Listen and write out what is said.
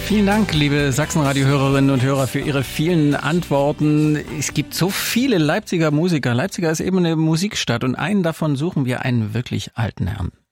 Vielen Dank, liebe Sachsenradio-Hörerinnen und Hörer, für Ihre vielen Antworten. Es gibt so viele Leipziger Musiker. Leipziger ist eben eine Musikstadt und einen davon suchen wir, einen wirklich alten Herrn.